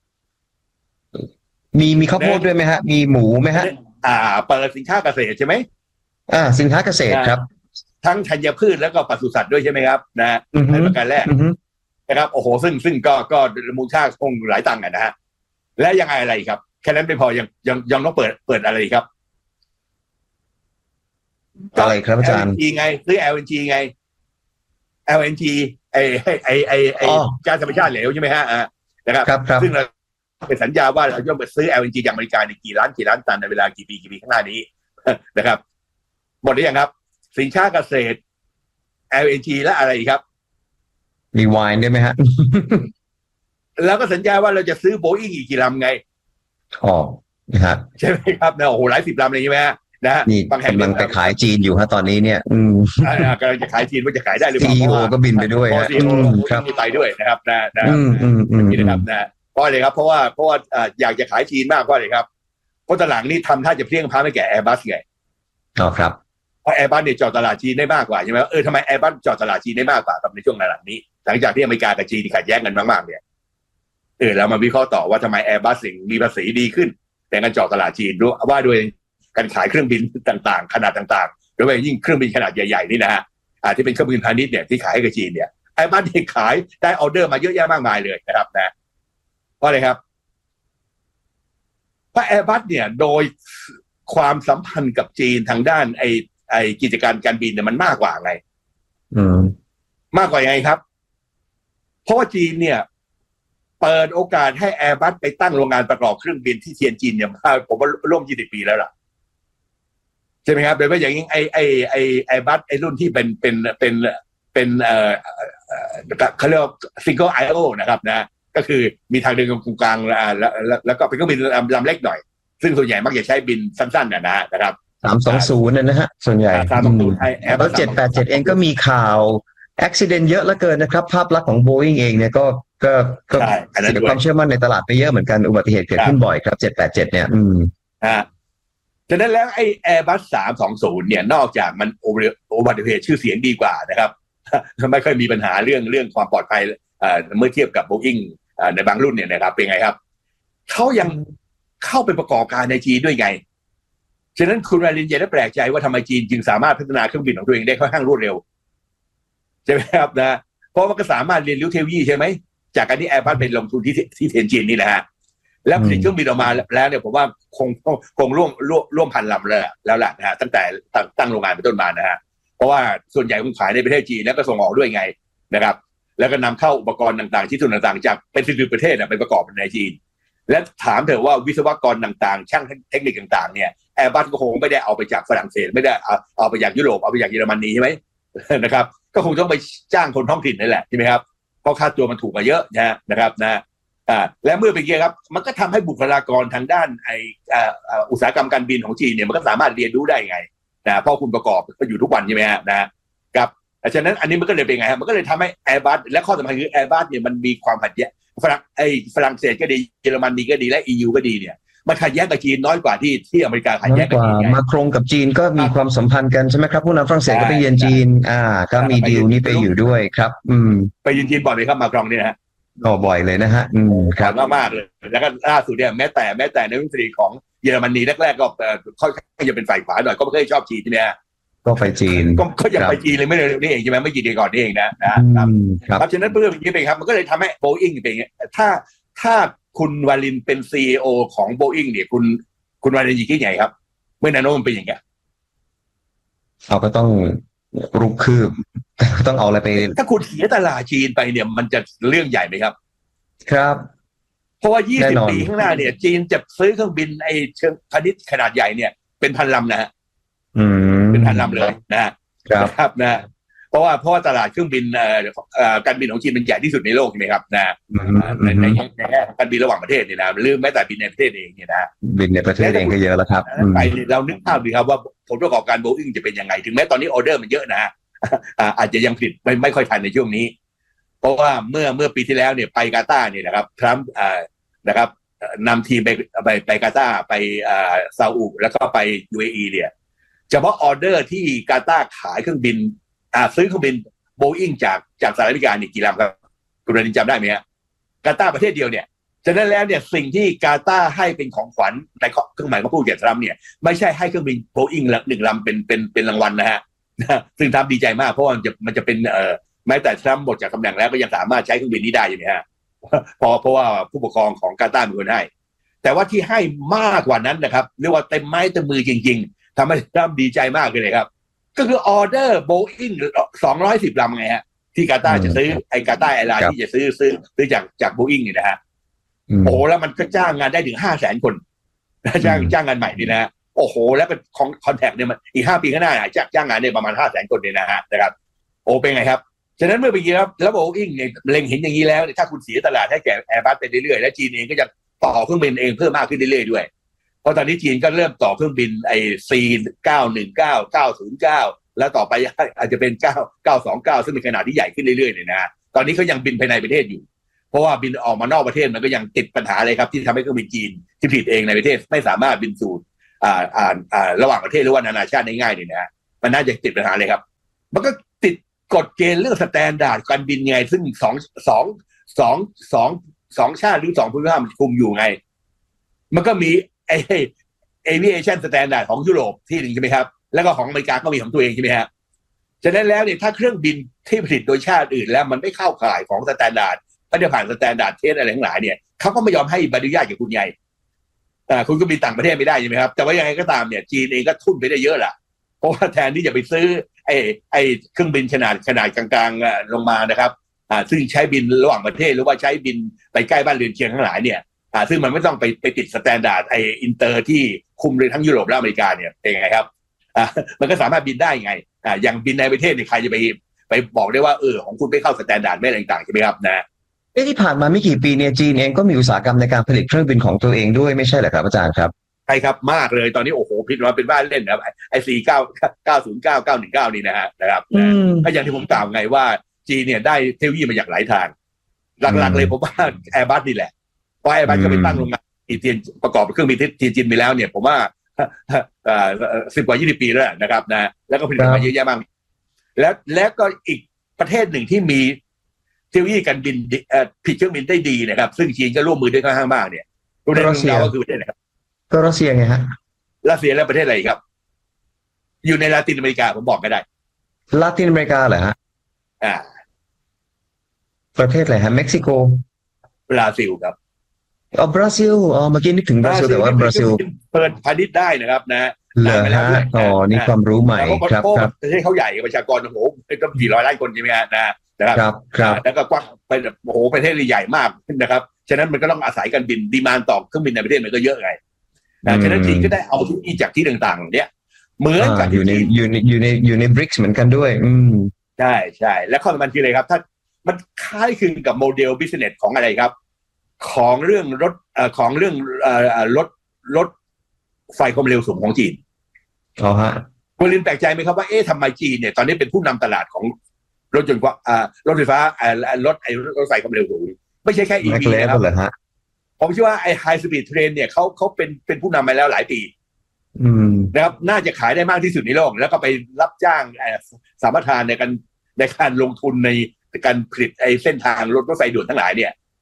Speaker 7: มีมีข้าวโพดด้วยไหมฮะมีหมูไหมฮะ
Speaker 8: อ่าเปิดสินค้าเกษตรใช่ไหม
Speaker 7: อ่าสินค้าเกษตรครับ
Speaker 8: ทั้งธัญพืชแล้วก็ปศุสัตว์ด้วยใช่ไหมครับนะในประการแรกนะครับโอ้โหซึ่งซึ่งก็ก็มูลค่าคงหลายตังค์นะฮะและยังไงอะไรครับแค่นั้นไม่พอยังยังยังต้องเปิดเปิดอะไรครับ
Speaker 7: อะไรครับอาจารย์
Speaker 8: แอล เอ็น จี ไงซื้อ แอล เอ็น จี ไง แอล เอ็น จี ไอไอไอไอไอก๊าซธรรมชาติเหลวใช่ไหมฮะอ่านะครับซึ่งเราเป็นสัญญาว่าเราจะไปซื้อ แอล เอ็น จี จากอเมริกาในกี่ล้านกี่ล้านตันในเวลากี่ปีกี่ปีข้างหน้านี้นะครับหมดหรือยังครับสินค้าเกษตร แอล เอ็น จี และอะไรครับ
Speaker 7: มีไวน์ได้ไหมฮะ
Speaker 8: แล้วก็สัญญาว่าเราจะซื้อโบอิ้งอีกกี่ลำไง
Speaker 7: อ๋อนะฮะ
Speaker 8: ใช่ไหมครับนะโอ้โหหลายสิบลำเลยใช่ไหมฮะนะฮะ
Speaker 7: บางแห่งกำลังไปขายจีนอยู่ฮะตอนนี้เนี่ยอืม
Speaker 8: กำลังจะขายจีนว่าจะขายได้หรือเปล่า
Speaker 7: ซี อี โอ ก็บินไปด้วยฮะ
Speaker 8: อืมครับไปด้วยนะครับนะนะนี่นะครับนะเพราะอะไรครับเพราะว่าเพราะว่าอยากจะขายจีนมากเพราะอะไรครับเพราะตลาดนี้ทำท่าจะเพี้ยงพาไม่แก่ Airbus ไง
Speaker 7: อ๋อครับ
Speaker 8: เพราะ Airbus เนี่ยเจาะตลาดจีนได้มากกว่าใช่ไหมเออทำไม Airbus เจาะตลาดจีนได้มากกว่าครับในช่วงหลังนี้หลังจากที่อเมริกากับจีนขัดแย้งกันมากๆเนี่ยเออแล้วมาวิเคราะห์ต่อว่าทำไม Airbus สิ่งมีภาษีดีขึ้นแต่การเจาะตลาดจีนด้วยว่าด้วยการขายเครื่องบินต่างๆขนาดต่างๆโดยเฉพาะยิ่งเครื่องบินขนาดใหญ่ๆนี่นะฮะอ่าที่เป็นเครื่องบินพาณิชย์เนี่ยที่ขายให้กับจีนเนี่ยไอ้บ้านที่ขายได้ออเดอร์มาเยอะแยะมากมายเลยนะครับนะเพราะอะไรครับเพราะ Airbus เนี่ยโดยความสัมพันธ์กับจีนทางด้านไอ้ไอ้กิจการการบินเนี่ยมันมากกว่าไง
Speaker 7: อืม
Speaker 8: มากกว่ายังไงครับเพราะว่าจีนเนี่ยเปิดโอกาสให้ Airbus ไปตั้งโรงงานประกอบเครื่องบินที่เทียนจินเนี่ยผมว่าร่วมยี่สิบปีแล้วล่ะใช่ไหมครับโดยเฉพาะอย่างยิ่งไอไอไอไอบัสไอรุ่นที่เป็นเป็นเป็นเป็นเอ่อเขาเรียกว่า single ไอ โอ นะครับนะก็คือมีทางเดินกลางแล้วแล้วก็เป็นเครื่องบินลำเล็กหน่อยซึ่งส่วนใหญ่มักจะใช้บินสั้นๆนะนะครับ
Speaker 7: สามสองศูนย์นะฮะส่วนใหญ่
Speaker 8: สามสองศูนย์
Speaker 7: แล้วเจ็ดแปดเจ็ดเองก็มีข่าวอุบิเหตุเยอะเหลือเกินนะครับภาพลักษณ์ของ Boeing เองเนี่ยก็ก็ก็เสียความเชื่อมั่นในตลาดไปเยอะเหมือนกันอุบัติเหตุเกิดขึ้นบ่อยครับเจ็ดแปดเจ็ดเนี่ยอืม
Speaker 8: ฮะฉะนั้นแล้วไอ้ Airbus สามสองศูนย์เนี่ยนอกจากมันอุบัติเหตุชื่อเสียงดีกว่านะครับไม่ค่อยมีปัญหาเรื่องเรื่องความปลอดภัยเมื่อเทียบกับ Boeing ในบางรุ่นเนี่ยนะครับเป็นไงครับเขายังเข้าไปประกอบการในจีนด้วยไงฉะนั้นคุณวรินทร์อย่าได้แปลกใจว่าทำไมจีนจึงสามารถพัฒนาเครื่องบินของตัวเองได้ค่อนข้างรวดเร็วใช่ไหมครับนะเพราะมันก็สามารถเรียนรู้เทคโนโลยีใช่ไหมจากการที่ Airbus เป็นลงทุนที่ที่เทียนจินนี่แหละฮะแล้วผลิตเครื่องบินออกมาแล้วเนี่ยผมว่าคงคงร่วมร่วมร่วมพันลำแล้วแล้วแหละนะฮะตั้งแต่ตั้งโรงงานเป็นต้นมานะฮะเพราะว่าส่วนใหญ่คงขายในประเทศจีนแล้วก็ส่งออกด้วยไงนะครับแล้วก็นำเข้าอุปกรณ์ต่างๆที่ส่วนต่างๆจากเป็นสิบประเทศไปประกอบในจีนและถามเถอะว่าวิศวกรต่างๆช่างเทคนิคต่างๆเนี่ยแอร์บัสก็คงไม่ได้เอาไปจากฝรั่งเศสไม่ได้เอาเอาไปจากยุโรปเอาไปจากเยอรมนีใช่ไหมนะครับก็คงต้องไปจ้างคนท้องถิ่นนั่นแหละใช่ไหมครับเพราะค่าตัวมันถูกกว่าเยอะนะนะครับนะอ่าและเมื่อเป็นอย่างนี้ครับมันก็ทำให้บุคลากรทางด้านไออ่าอุตสาหกรรมการบินของจีนเนี่ยมันก็สามารถเรียนรู้ได้ไงนะเพราะคุณประกอบก็อยู่ทุกวันใช่ไหมฮะนะครับฉะนั้นอันนี้มันก็เลยเป็นไงฮะมันก็เลยทำให้ Airbus และข้อสำคัญคือ Airbus เนี่ยมันมีความขัดแย้งฝรั่งไอฝรั่งเศสก็ดีเยอรมนีก็ดีและ อี ยู ก็ดีเนี่ยมันขัดแย้งกับจีนน้อยกว่าที่ที่อเมริกาขัดแย้งกับจีน
Speaker 7: มาโครงกับจีนก็มีความสัมพันธ์กันใช่ไหมครับผู้นำฝรั่งเศสก็ไปเยือนจีนอ่าก็มีดีลนี้ไปอยู่ด้วยครับอืม
Speaker 8: ไปเยือนจีนบ่อยไหมครับมาครองเนี่ยฮะ
Speaker 7: ก็บ่อยเลยนะฮะอืมครับ
Speaker 8: มากมากเลยแล้วก็ล่าสุดเนี่ยแม้แต่แม้แต่ในรัฐมนตรีของเยอรมนีแรกๆก็ค่อนข้างจะเป็นฝ่ายขวาหน่อยก็ไม่เคยชอบจีนใช่ไหมฮะ
Speaker 7: ก็ไปจีน
Speaker 8: ก็ก็ยังไปจีนเลยไม่เลยนี่เองใช่ไหมไม่กี่เดือนก่อนนี่เองนะนะครับเพราะฉะนั้นเรื่องนี้เป็นครับมันก็เลยทำให้ Boeing เป็นอย่างเงี้ยถ้าถ้าคุณวาลินเป็น ซี อี โอ ของ Boeing เนี่ยคุณคุณวาลินยิงที่ไหนครับเมื่อนาโนมันเป็นอย่างเงี้ย
Speaker 7: เราก็ต้องรุกคืบต้องเอาอะไรไป
Speaker 8: ถ้าคุณเสียตลาดจีนไปเนี่ยมันจะเรื่องใหญ่ไหมครับ
Speaker 7: ครับ
Speaker 8: เพราะว่ายี่สิบปีข้างหน้าเนี่ยจีนจะซื้อเครื่องบินไอ้เชิงพาณิชย์ขนาดใหญ่เนี่ยเป็นพันลำนะฮะเป็นพันลำเลยนะครับครับนะเพราะว่าเพราะว่าตลาดเครื่องบินเอ่อเอ่อการบินของจีนเป็นใหญ่ที่สุดในโลกใช่ไหมครับนะในในในการบินระหว่างประเทศเนี่ยนะหรือแม้แต่บินในประเทศเองเนี่ยนะ
Speaker 7: บินในประเทศเองก็เยอะแล้วครับ
Speaker 8: ไปเรานึกภาพดูครับว่าผลประกอบการ Boeing จะเป็นยังไงถึงแม้ตอนนี้ออเดอร์มันเยอะนะอาจจะยังผลิตไม่ไม่ค่อยทันในช่วงนี้เพราะว่าเมื่อเมื่อปีที่แล้วเนี่ยไปกาตาร์เนี่ยนะครับทรัมป์นะครับนำทีมไปไปไปกาตาร์ไปซาอุแล้วก็ไป ยู เอ อี เนี่ยเฉพาะออเดอร์ที่กาตาร์ขายเครื่องบินอ่าซื้อเครื่องบิน Boeing จากจากสหรัฐอเมริกาเนี่ยกี่ลำครับคุณรณินจำได้ไหมฮะกาตาร์ประเทศเดียวเนี่ยฉะนั้นแล้วเนี่ยสิ่งที่กาตาร์ให้เป็นของขวัญในเครื่องหมายเขาพูดแก่ทรัมป์เนี่ยไม่ใช่ให้เครื่องบิน Boeing หนึ่งลำเป็นเป็นเป็นรางวัลนะฮะซึ่งทรัมป์ดีใจมากเพราะว่ามันจะมันจะเป็นเอ่อแม้แต่ทรัมป์หมดจากตำแหน่งแล้วก็ยังสามารถใช้เครื่องบินนี้ได้อยู่นะฮะเพราะเพราะว่าผู้ปกครองของกาตาร์เป็นคนให้แต่ว่าที่ให้มากกว่านั้นนะครับเรียกว่าเต็มไม้เต็มมือจริงๆทำให้ทรัมป์ดีใจมากเลยครับก็คือออเดอร์ Boeing สองร้อยสิบลำไงฮะที่กาตาร์จะซื้อไอ้กาตาร์แอร์ไลน์ที่จะซื้อซื้อซื้อจากจาก Boeing นี่นะฮะโอ้แล้วมันก็จ้างงานได้ถึงห้าแสนคนจ้างจ้างงานใหม่นี่นะโอ้โหแล้วเป็นของคอนแทคเนี่ยมันอีกห้าปีข้างหน้าจ้างจ้างงานได้ประมาณห้าแสนคนเนี่ยนะฮะนะครับโอ้เป็นไงครับฉะนั้นเมื่อปีนี้แล้วแล้ว Boeing เนี่ยเล็งเห็นอย่างนี้แล้วถ้าคุณเสียตลาดให้แก่ Airbus ไปเรื่อยๆและจีนเองก็จะต่อเครื่องบินเองเพิ่มมากขึ้นเรื่อยๆด้วยเพราะตอนนี้จีนก็เริ่มต่อเครื่องบินไอ้ ซี เก้าหนึ่งเก้า เก้าศูนย์เก้าแล้วต่อไปอาจจะเป็นเก้า เก้าสองเก้าซึ่งเป็นขนาดที่ใหญ่ขึ้นเรื่อยๆเนี่ยนะตอนนี้เขายังบินภายในประเทศอยู่เพราะว่าบินออกมานอกประเทศมันก็ยังติดปัญหาเลยครับที่ทำให้เครื่องบินจีนที่ผลิตเองในประเทศไม่สามารถบินสู่อ่าอ่าอ่าระหว่างประเทศหรือว่านานาชาติได้ง่ายเนี่ยนะมันน่าจะติดปัญหาเลยครับมันก็ติดกฎเกณฑ์เรื่องสแตนดาร์ดการบินไงซึ่งสองสองสองสองสองชาติหรือสองภูมิภาคมันคุมอยู่ไงมันก็มีไอ้ aviation standard ของยุโรปที่หนึ่งใช่ไหมครับแล้วก็ของอเมริกาก็มีของตัวเองใช่ไหมฮะฉะนั้นแล้วเนี่ยถ้าเครื่องบินที่ผลิตโดยชาติอื่นแล้วมันไม่เข้าข่ายของสแตนดาร์ดไม่ได้ผ่านสแตนดาร์ดเทสอะไรทั้งหลายเนี่ยเขาก็ไม่ยอมให้ใบอนุญาตกับคุณใหญ่อ่าคุณก็บินต่างประเทศไม่ได้ใช่ไหมครับแต่ว่ายังไงก็ตามเนี่ยจีนเองก็ทุ่นไปได้เยอะล่ะเพราะว่าแทนที่จะไปซื้อไอ้ไอ้เครื่องบินขนาดขนาดกลางๆลงมานะครับอ่าซึ่งใช้บินระหว่างประเทศหรือว่าใช้บินไปใกล้บ้านเรือนเคียงทั้งหลายเนี่ยอ่าซึ่งมันไม่ต้องไปไปติดสแตนดาร์ดไอ้อินเตอร์ที่คุมเลยทั้งยุโรปและอเมริกาเนี่ยเป็นไงครับอ่ามันก็สามารถบินได้ไงอ่าอย่างบินในประเทศเนี่ยใครจะไปไปบอกได้ว่าเออของคุณไม่เข้าสแตนดาร์ดไม่อะไรต่างๆใช่ไหมครับนะ
Speaker 7: ที่ผ่านมาไม่กี่ปีเนี่ยจีนเองก็มีอุตสาหกรรมในการผลิตเครื่องบินของตัวเองด้วยไม่ใช่เหรอครับอาจารย์ครับ
Speaker 8: ใช่ครับมากเลยตอนนี้โอ้โหผลิตมาเป็นบ้านเล่นนะครับไอซีเก้าเก้าศูนย์เก้าเก้าหนึ่งเก้านี่นะฮะนะครับก็อย่างที่ผมกล่าวไงว่าจีนเนี่ยได้เทคโนโลยีมาจากหลายทางหลักๆเลยผมว่าแอร์บัสนี่แหละเพราะแอร์บัสก็ไปตั้งโรงงานที่จีนประกอบเครื่องบินที่จีนไปแล้วเนี่ยผมว่าสิบกว่ายี่สิบปีแล้วนะครับนะแล้วก็ผลิตมาเยอะแยะมากแล้วแล้วก็อีกประเทศหนึ่งที่มีเทคโนโลยีการบินผลิตเครื่องบินได้ดีนะครับซึ่งจีนก็ร่วมมือด้วยค่อนข้างมากเนี่ยประเทศของเราก็คือประเทศไหนครับ
Speaker 7: ก็รัสเซียไงฮะ
Speaker 8: รัสเซียและประเทศอะไรครับอยู่ในลาตินอเมริกาผมบอกก็ได้
Speaker 7: ลาตินอเมริกาเหรอฮะ
Speaker 8: อ่า
Speaker 7: ประเทศอะไรฮะเม็กซิโก
Speaker 8: บราซิลครับ
Speaker 7: อ๋อบราซิลอ๋อเมื่อกี้นึกถึงบราซิลแต่ว่าบราซิล
Speaker 8: เปิดพาณิชย์ได้นะครับนะ
Speaker 7: เหรอฮะอ๋อนี่ความรู้ใหม่ครับครับ
Speaker 8: ประเทศเขาใหญ่ประชากรโอ้โหเป็นตั้งกี่ร้อยล้านคนใช่ไหมฮะนะ
Speaker 7: นะครับครับ
Speaker 8: แล้วก็กว้างไปโอ้โหประเทศใหญ่มากนะครับฉะนั้นมันก็ต้องอาศัยการบินดีมานด์ต่อเครื่องบินในประเทศมันก็เยอะไงฉะนั้นจีนก็ได้เอาทุกที่จากที่ต่างๆเนี่ยเหมือนกับ
Speaker 7: อยู่ในอยู่ในอยู่ในอยู่ในบริกส์เหมือนกันด้วยอืม
Speaker 8: ใช่ใช่แล้วข้อสำคัญคืออะไรครับถ้ามันคล้ายคลึงกับโมเดลบิสเนสของอะไรครับของเรื่องรถเอ่อของเรื่องเอ่อรถรถไฟความเร็วสูงของจีน
Speaker 7: อ๋อฮะ
Speaker 8: คุณลินแปลกใจไหมครับว่าเอ๊ะทำไมจีนเนี่ยตอนนี้เป็นผู้นำตลาดของรถยนต์อ่ารถไฟฟ้าอ่ารถไอ้รถไฟความเร็วสูงไม่ใช่แค่ อี วี นะครับผมเชื่อว่าไอ้ไฮสปีดเทรนเนี่ยเขาเขาเป็นเป็นผู้นำมาแล้วหลายปีนะครับน่าจะขายได้มากที่สุดในโลกแล้วก็ไปรับจ้างสัมปทานในการในการลงทุนในการผลิตไอ้เส้นทางรถรถไฟด่วนทั้งหลายเนี่ย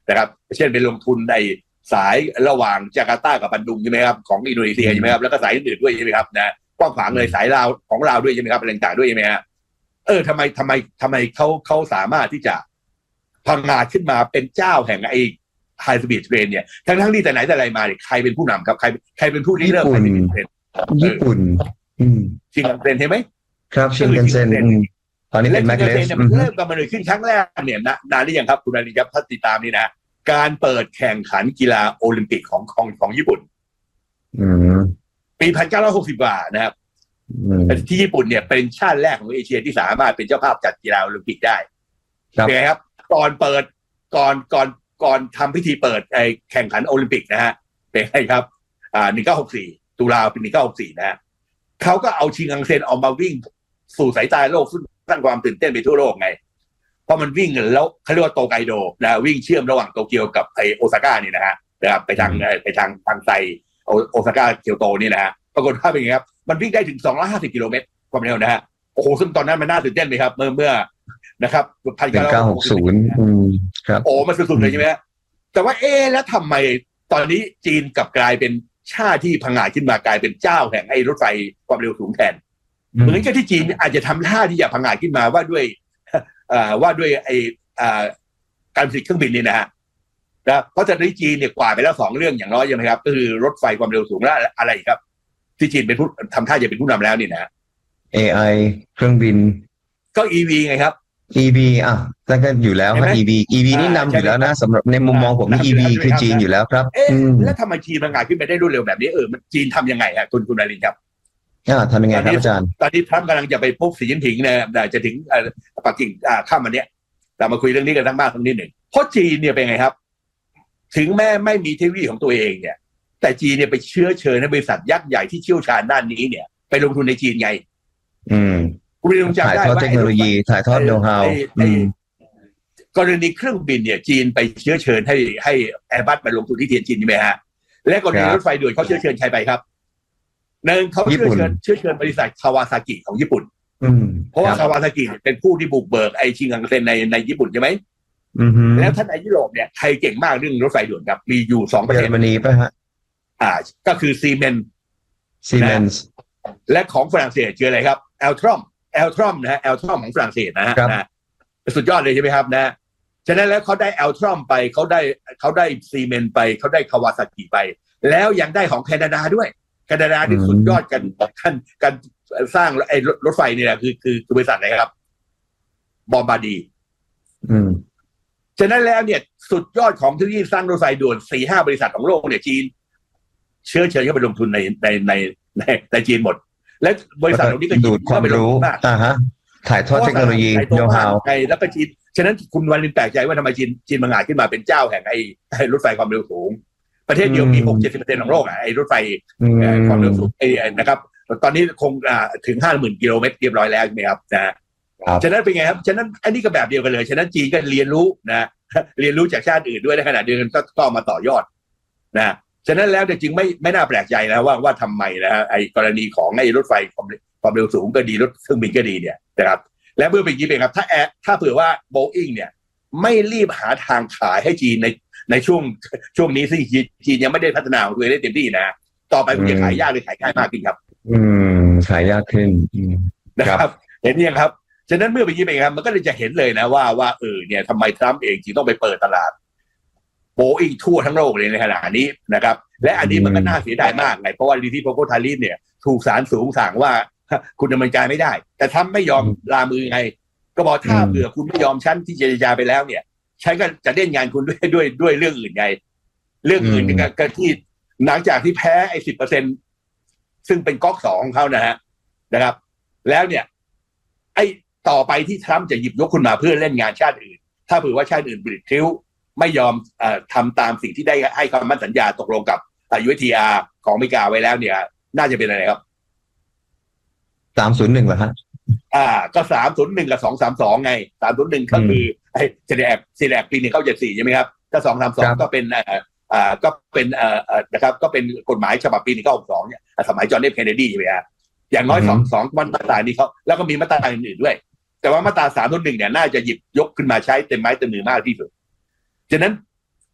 Speaker 8: นะครับเช่นไปลงทุนในสายระหว่างจาการ์ตากับบันดุงใช่ไหมครับของอินโดนีเซียใช่ไหมครับแล้วก็สายอื่นๆด้วยใช่ไหมครับนะกว้างขวางเลยสายลาวของลาวด้วยใช่ไหมครับอะไรต่างๆด้วยใช่ไหมฮะเออทำไมทำไมทำไมเขาเขาสามารถที่จะพังงาดขึ้นมาเป็นเจ้าแห่งไอ้ไฮสปีดเทรนเนี่ยทั้งทั้งที่แต่ไหนแต่ไรมาเนี่ยใครเป็นผู้นำครับใครใครเป็นผู้ริเริ่มไฮสปีดเทรน
Speaker 7: ญี่ปุ่น
Speaker 8: ชิงกังเซ็นใช่ไหม
Speaker 7: ครับชิงกังเซ็นตอนนี้เป็นแม็กเลส
Speaker 8: เริ่มกันมาเลยขึ้นครั้งแรกเนี่ยนานหรือยังครับคุณอาลีครับถ้าติดตามนี่นะการเปิดแข่งขันกีฬาโอลิมปิกของของของญี่ปุ่นปีพันเก้าร้อยหกสิบกว่านะครับที่ญี่ปุ่นเนี่ยเป็นชาติแรกของเอเชียที่สามารถเป็นเจ้าภาพจัดกีฬาโอลิมปิกได้เป็นไงครับก่อนเปิดก่อนก่อนก่อนทำพิธีเปิดไอแข่งขันโอลิมปิกนะฮะเป็นไงครับอ่าหนึ่งเก้าหกสี่ตุลาปีหนึ่งเก้าหกสี่นะฮะเขาก็เอาชิงกังเซ็นออกมาวิ่งสู่สายตาโลกซึ่งสร้างความตื่นเต้นไปทั่วโลกไงเพราะมันวิ่งแล้วเขาเรียกว่าโตไกโดนะวิ่งเชื่อมระหว่างโตเกียวกับไอโอซาก้านี่นะฮะนะครับไปทางไปทางทางไซโอซาก้าเกียวโตนี่นะฮะปรากฏว่าเป็นไงครับมันวิ่งได้ถึงสองร้อยห้าสิบกิโลเมตรความเร็วนะฮะโอ้โหซึ่งตอนนั้นมันน่าตื่นเต้นไหมครับเมื่อเมื่อนะครับพันเก้าร้อยหกสิบครับโอ้มันสุดๆเลยใช่ไหมแต่ว่าเอ๊แล้วทำไมตอนนี้จีนกลับกลายเป็นชาติที่พังงาดขึ้นมากลายเป็นเจ้าแห่งไอ้รถไฟความเร็วสูงแทนเหมือนกับที่จีนอาจจะทำท่าที่จะพังงาดขึ้นมาว่าด้วยว่าด้วยไอ้การผลิตเครื่องบินนี่นะฮะนะเพราะตอนนี้จีนเนี่ยกว่าไปแล้วสองเรื่องอย่างน้อยใช่ไหมครับก็คือรถไฟความเร็วสูงและอะไรครับที่จีนเป็นผู้ทำท่าจะเป็นผู้นำแล้วนี่นะ
Speaker 7: เอ ไอ เครื่องบิน
Speaker 8: ก็ อี วี ไงครับ
Speaker 7: อี วี อ่ะนั่นก็อยู่แล้วครับ อี วี อี วี นี่นำอยู่แล้วนะสำหรับในมุมมองผมนี่ อี วี คือจีนอยู่แล้วครับ
Speaker 8: เอ๊ะแล้วทำไมจีนพังงาดขึ้นไปได้รวดเร็วแบบนี้เออมันจีนทำยังไงฮะคุณคุณอารินครับ
Speaker 7: อ่าทำยังไงครับอาจารย์
Speaker 8: ตอนนี้ทรัมป์กำลังจะไปพบสีจิ้นผิงนะจะถึงปักกิ่งอ่าข้ามวันนี้เรามาคุยเรื่องนี้กันทั้งบ้านทั้งนิดหนึ่งเพราะจีนเนี่ยเป็นไงครับถึงแม้ไม่มีเทคโนโลยีของตัวเองเนี่ยแต่จีนเนี่ยไปเชื้อเชิญให้บริษัทยักษ์ใหญ่ที่เชี่ยวชาญด้านนี้เนี่ยไปลงทุนในจีนไง
Speaker 7: อืมถ่ายทอดเทคโนโลยีถ่ายทอดโน้ตฮาว
Speaker 8: กรณีเครื่องบินเนี่ยจีนไปเชื้อเชิญให้ให้แอร์บัสมาลงทุนที่เทียนจินใช่ไหมฮะและกรณีรถไฟด่วนเขาเชื้อเชิญใครไปครับหนึ่งเขาเชื้อเชิญเชื้อเชิญบริษัทคาวาซากิของญี่ปุ่นเพราะว่าคาวาซากิเป็นผู้ที่บุกเบิกไอชิงกังเซ็นในในญี่ปุ่นใช่ไหมแล้วท่านในยุโรปเนี่ยใครเก่งมากเรื่องรถไฟด่วนครับมีอยู่สองประเทศ
Speaker 7: เยอรมนีป่ะฮะ
Speaker 8: อ่าก็คือซีเมนส์
Speaker 7: ซีเมนส์
Speaker 8: และของฝรั่งเศสคืออะไรครับแอลทรอมแอลทรอมนะฮะแอลทรอมของฝรั่งเศสนะฮะสุดยอดเลยใช่ไหมครับนะฉะนั้นแล้วเขาได้แอลทรอมไปเขาได้เขาได้ซีเมนต์ไปเขาได้คาวาซากิไปแล้วยังได้ของแคนาดาด้วยแคนาดาที่สุดยอดกันกันการสร้างไอ้รถไฟนี่แหละคือคือบริษัทไหนครับบอมบาร์ดีฉะนั้นแล้วเนี่ยสุดยอดของที่สร้างรถไฟด่วนสี่ห้าบริษัทของโลกเนี่ยจีนเชื้อเชิญเข้าไปลงทุนในในในในในจีนหมดและบริษัทเหล่านี้ก็
Speaker 7: ดูดความรู้อ่าฮะถ่ายทอดเทคโนโลยีโน้ตฮาว
Speaker 8: ไงแล้วก็จีนฉะนั้นคุณวารินแปลกใจว่าทำไมจีนจีนมังงาดขึ้นมาเป็นเจ้าแห่งไอ้รถไฟความเร็วสูงประเทศเดียวมี หกถึงเจ็ดสิบเปอร์เซ็นต์ ของโลกอ่ะไอ้รถไฟความเร็วสูงไอ้นะครับตอนนี้คงถึง ห้าหมื่น กิโลเมตรเรียบร้อยแล้วใช่ไหมครับนะฉะนั้นเป็นไงครับฉะนั้นอันนี้ก็แบบเดียวกันเลยฉะนั้นจีนก็เรียนรู้นะเรียนรู้จากชาติอื่นด้วยในขณะเดียวกันก็มาต่อยอดนะฉะนั้นแล้วแต่จริงไม่ไม่น่าแปลกใจนะว่าว่าทำไมนะฮะไอ้กรณีของไอ้รถไฟความความเร็วสูงก็ดีรถเครื่องบินก็ดีเนี่ยนะครับและเมื่อเป็นอย่างนี้เป็นครับถ้าแอถ้าเผื่อว่า Boeing เนี่ยไม่รีบหาทางขายให้จีนในในช่วงช่วงนี้ซึ่งจีนยังไม่ได้พัฒนาของตัวเองได้เต็มที่นะต่อไปมันจะขายยากหรือขายง่ายมากขึ้นครับ
Speaker 7: อืมขายยากขึ้น
Speaker 8: นะครับเห็นยังครับฉะนั้นเมื่อเป็นอย่างนี้เป็นครับมันก็เลยจะเห็นเลยนะว่าว่าเออเนี่ยทำไมทรัมป์เองจึงต้องไปเปิดตลาดโบอิงทั่วทั้งโลกเลยในขณะนี้นะครับและอันนี้มันก็น่าเสียดายมากไงเพราะว่าลิทิโปโกทาริฟเนี่ยถูกศาลสูงสั่งว่าคุณดำเนินการไม่ได้แต่ทำไม่ยอมลามือไงก็บอกถ้าเผื่อคุณไม่ยอมชั้นที่เจรจาไปแล้วเนี่ยฉันก็จะเล่นงานคุณด้วยด้วยด้วยเรื่องอื่นไงเรื่องอื่นก็ที่หลังจากที่แพ้ไอ้สิบเปอร์เซ็นซึ่งเป็นก๊อกสองของเขานะฮะนะครับแล้วเนี่ยไอ้ต่อไปที่ทรัมป์จะหยิบยกคุณมาเพื่อเล่นงานชาติอื่นถ้าเผื่อว่าชาติอื่นบิดทิ้วไม่ยอมเอ่อทำตามสิ่งที่ได้ให้คำมั่นสัญญาตกลงกับ ยู เอส ที อาร์ ของอเมริกาไว้แล้วเนี่ยน่าจะเป็นอะไรครับ
Speaker 7: สามศูนย์หนึ่งเหรอฮะ
Speaker 8: อ่าก็สามศูนย์หนึ่งกับสองสามสองไงสามศูนย์หนึ่งก็คือไอ้เซเลบเซเลบปีหนึ่งเข้าเจ็ดสี่ใช่ไหมครับถ้าสองสามสองก็เป็นเอ่ออ่าก็เป็นเอ่อนะครับก็เป็นกฎหมายฉบับปีหนึ่งเก้าหกสองเนี่ยสมัยจอห์น เอฟ เคนเนดีใช่ไหมฮะอย่างน้อยสองสองมาตรานี้เขาแล้วก็มีมาตราอื่นๆด้วยแต่ว่ามาตราสามศูนย์หนึ่งเนี่ยน่าจะหยิบยกขึ้นมาใช้เต็มไม้เต็มมือมากที่สุดฉะนั้น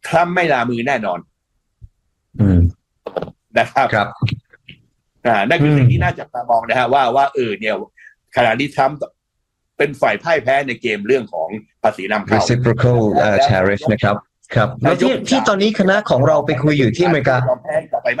Speaker 8: ทรัมป์ไม่ลามือแน่นอน
Speaker 7: อืม
Speaker 8: นะครับ
Speaker 7: ครับ
Speaker 8: อ่านั่นคือสิ่งที่น่าจับตามองนะฮะว่าว่าเออเนี่ยขณะนี้ทรัมป์เป็นฝ่ายพ่ายแพ้ในเกมเรื่องของภาษีนำเข้า
Speaker 7: reciprocal uh, tariff นะครับครับแล้วที่ที่ตอนนี้คณะของเราไปคุยอยู่ที่อเมริกาย
Speaker 8: อมแพ้ต่อไปไหม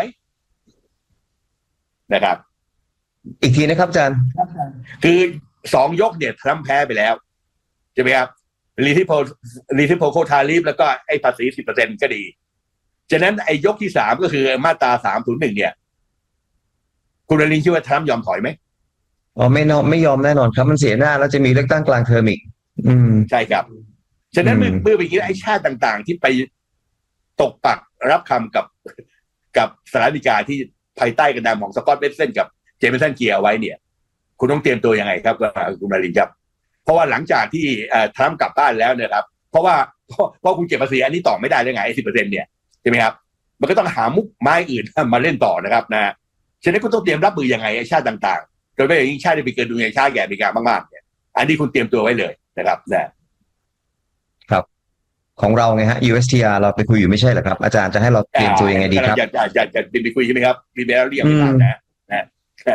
Speaker 8: นะครับ
Speaker 7: อีกทีนะครับอาจารย์
Speaker 8: คือสองยกเนี่ยทรัมป์แพ้ไปแล้วใช่ไหมครับreciprocal reciprocal tariff แล้วก็ไอ้ภาษี สิบเปอร์เซ็นต์ ก็ดีฉะนั้นไอ้ยกที่สามก็คือมาตราสามศูนย์หนึ่งเนี่ยคุณอลินคิดว่าทรัมป์ยอมถอยไหม
Speaker 7: อ๋อไม่นอมไม่ยอมแน่นอนครับมันเสียหน้าแล้วจะมีเลือกตั้งกลางเทอมอีกอืม
Speaker 8: ใช่ครับฉะนั้นเมื่อเมื่อไปคิดไอ้ชาติต่างๆที่ไปตกปักรับคำกับกับสหรัฐอเมริกาที่ภายใต้กระดานของสกอตต์เบสเซนกับเจมิสันเกียร์ไว้เนี่ยคุณต้องเตรียมตัวยังไงครับคุณอลินครับเพราะว่าหลังจากที่ทรัมป์กลับบ้านแล้วเนี่ยครับเพราะว่าเพราะคุณเก็บภาษีอันนี้ต่อไม่ได้ได้ไงไอ้สิบเปอร์เซ็นต์เนี่ยใช่ไหมครับมันก็ต้องหามุกไม้อื่นมาเล่นต่อนะครับนะฉะนั้นคุณต้องเตรียมรับมือยังไงไอ้ชาติต่างๆโดยเฉพาะอย่างยิ่งชาติที่ไปเกินดุลยชาติแก่อเมริกามากๆเนี่ยอันนี้คุณเตรียมตัวไว้เลยนะครับนะครับ
Speaker 7: ของเราไงฮะ ยู เอส ที อาร์ เราไปคุยอยู่ไม่ใช่เหรอครับอาจารย์จะให้เราเตรียมตัวยังไงดีครับ
Speaker 8: จะจะจะจะไปคุยใช่ไหมครับมีแล้วเรียกไม่ทราบนะนะ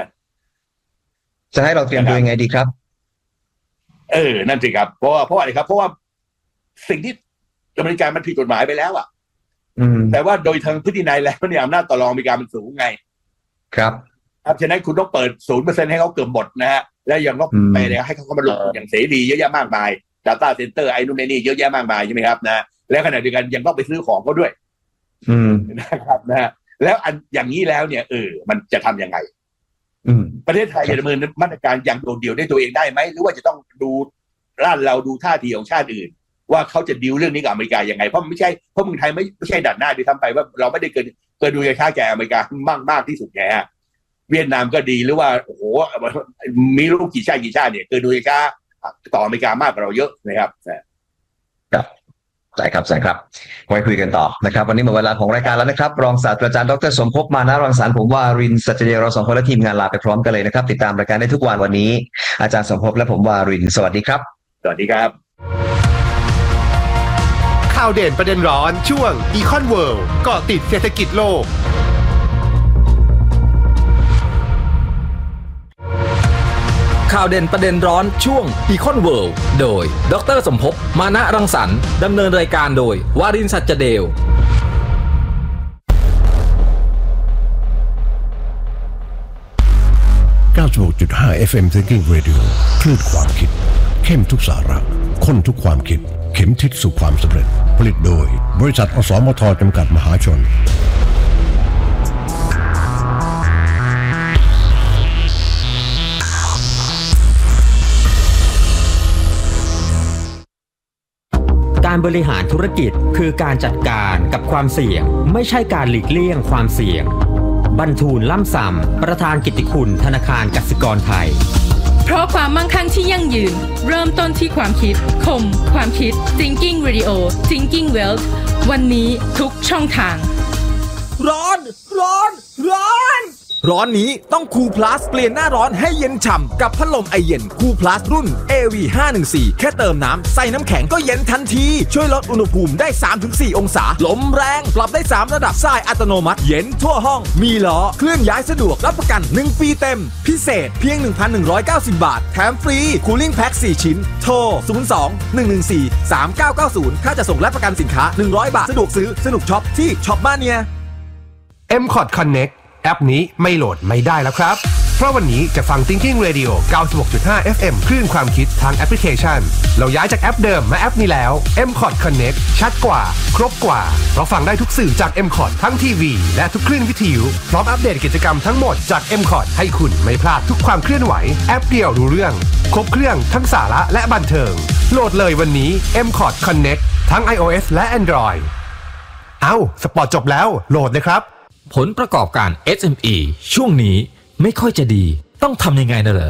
Speaker 7: จะให้เราเตรียมตัวยังไงดีครับ
Speaker 8: เออนั่นสิครับเพราะว่าเพราะอะไรครับเพราะว่าสิ่งที่อเมริกามันผิดกฎหมายไปแล้วอ่ะแต่ว่าโดยทางพฤตินัยแล้วเนี่ยอำนาจต่อรองอเมริกามันสูงไง
Speaker 7: ครับ
Speaker 8: ครับฉะนั้นคุณต้องเปิด ศูนย์เปอร์เซ็นต์ ให้เขาเกือบหมดนะฮะแล้วยังต้องไปเลยให้เขาเข้ามาลงทุนอย่างเสรีเยอะแยะมากมาย data center ไอ้นู่นไอ้นี่เยอะแยะมากมายใช่ไหมครับนะแล้วขณะเดียวกันยังต้องไปซื้อของเขาด้วยนะครับนะฮะแล้วอันอย่างนี้แล้วเนี่ยเออมันจะทำยังไงประเทศไทยจะดำเนินมาตรการอย่างโดดเดี่ยวได้ตัวเองได้ไหมหรือว่าจะต้องดูร้านเราดูท่าทีของชาติอื่นว่าเขาจะดีลเรื่องนี้กับอเมริกายังไงเพราะมันไม่ใช่เพราะเมืองไทยไม่ไม่ใช่ด่านหน้าที่ทำไปว่าเราไม่ได้เกินเกินดุลยชาติแก่อเมริกามากมากที่สุดไงฮะเวียดนามก็ดีหรือว่าโอ้โหมีลูกกี่ชาติกี่ชาติเนี่ยเกินดุลยชาติต่ออเมริกามากกว่าเราเยอะนะครับ
Speaker 7: ครับใช่ครับใช่ครับไว้คุยกันต่อนะครับวันนี้หมดเวลาของรายการแล้วนะครับรองศาสตราจารย์ดรสมภพมานะรังสรรค์ผมวารินทร์ สัจเดชเราสองคนและทีมงานลาไปพร้อมกันเลยนะครับติดตามรายการได้ทุกวันวันนี้อาจารย์สมภพและผมวารินทร์สวัสดีครับ
Speaker 8: สวัสดีครับ
Speaker 4: ข่าวเด่นประเด็นร้อนช่วง Econ World เกาะติดเศรษฐกิจโลก
Speaker 6: ข่าวเด่นประเด็นร้อนช่วง Econ World โดยดรสมภพมานะรังสรรค์ดำเนินรายการโดยวารินทร์ สัจเดช
Speaker 9: เก้าสิบหกจุดห้า เอฟ เอ็ม Thinking Radio คลื่นความคิดเข้มทุกสาระข้นทุกความคิดเข็มทิศสู่ความสำเร็จผลิตโดยบริษัทอสมทจำกัดมหาชน
Speaker 1: การบริหารธุรกิจคือการจัดการกับความเสี่ยงไม่ใช่การหลีกเลี่ยงความเสี่ยงบรรทูลล่ำซำประธานกิตติคุณธนาคารกสิกรไทย
Speaker 2: เพราะความมั่งคั่งที่ยั่งยืนเริ่มต้นที่ความคิดคมความคิด Thinking Radio Thinking Wealth วันนี้ทุกช่องทาง
Speaker 6: ร้อนร้อนร้อนร้อนนี้ต้องคูลพลัสเปลี่ยนหน้าร้อนให้เย็นฉ่ำกับพัดลมไอเย็นคูลพลัสรุ่น เอ วี ห้าหนึ่งสี่ แค่เติมน้ำใส่น้ำแข็งก็เย็นทันทีช่วยลดอุณหภูมิได้ สามถึงสี่ องศาลมแรงปรับได้สามระดับทรายอัตโนมัติเย็นทั่วห้องมีล้อเคลื่อนย้ายสะดวกรับประกันหนึ่งปีเต็มพิเศษเพียง หนึ่งพันหนึ่งร้อยเก้าสิบ บาทแถมฟรีคูลิ่งแพ็คสี่ชิ้นโทรศูนย์ สอง หนึ่ง หนึ่ง สี่ สาม เก้า เก้า ศูนย์ค่าจะส่งและประกันสินค้าหนึ่งร้อยบาทสะดวกซื้อสนุกช็อปที่ช็อปมาเนีย
Speaker 4: เอ็ม คอร์ด Connectแอปนี้ไม่โหลดไม่ได้แล้วครับเพราะวันนี้จะฟัง Thinking Radio เก้าสิบหกจุดห้า เอฟ เอ็ม คลื่นความคิดทางแอปพลิเคชันเราย้ายจากแอปเดิมมาแอปนี้แล้ว เอ็ม คอร์ด Connect ชัดกว่าครบกว่าเพราะฟังได้ทุกสื่อจาก เอ็ม คอร์ด ทั้งทีวีและทุกคลื่นวิทยุพร้อมอัปเดตกิจกรรมทั้งหมดจาก เอ็ม คอร์ด ให้คุณไม่พลาดทุกความเคลื่อนไหวแอปเดียวรู้เรื่องครบเครื่องทั้งสาระและบันเทิงโหลดเลยวันนี้ เอ็ม คอร์ด Connect ทั้ง iOS และ Android เอ้าสปอร์ตจบแล้วโหลดเลยครับ
Speaker 6: ผลประกอบการ เอส เอ็ม อี ช่วงนี้ไม่ค่อยจะดีต้องทำยังไงนะเหรอ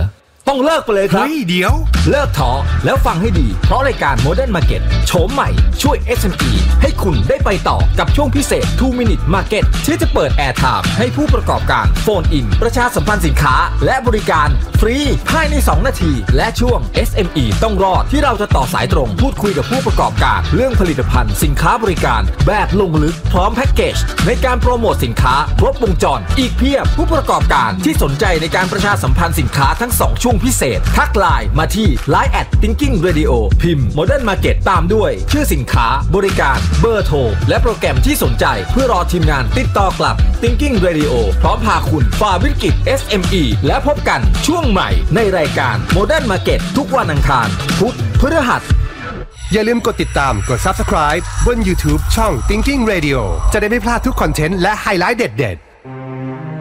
Speaker 6: ต้องเลิกไปเลยครับ
Speaker 4: เฮ้ยเดี๋ยว
Speaker 6: เลิกท้อแล้วฟังให้ดีเพราะรายการ Modern Market โฉมใหม่ช่วย เอส เอ็ม อี ให้คุณได้ไปต่อกับช่วงพิเศษ two minute market ที่จะเปิดแอร์ไทม์ให้ผู้ประกอบการโฟนอินประชาสัมพันธ์สินค้าและบริการฟรีภายในสองนาทีและช่วง เอส เอ็ม อี ต้องรอดที่เราจะต่อสายตรงพูดคุยกับผู้ประกอบการเรื่องผลิตภัณฑ์สินค้าบริการแบบลงลึกพร้อมแพ็กเกจในการโปรโมทสินค้าครบวงจรอีกเพียบผู้ประกอบการที่สนใจในการประชาสัมพันธ์สินค้าทั้งสองช่วงพิเศษทักไลน์มาที่ ไลน์ แอท Thinking Radio พิมพ์ Modern Market ตามด้วยชื่อสินค้าบริการเบอร์โทรและโปรแกรมที่สนใจเพื่อรอทีมงานติดต่อกลับ Thinking Radio พร้อมพาคุณฝ่าวิกฤต เอส เอ็ม อี และพบกันช่วงใหม่ในรายการ Modern Market ทุกวันอังคารพุธพฤหัส
Speaker 4: อย่าลืมกดติดตามกด Subscribe บน YouTube ช่อง Thinking Radio จะได้ไม่พลาดทุกคอนเทนต์และไฮไลท์เด็ดๆ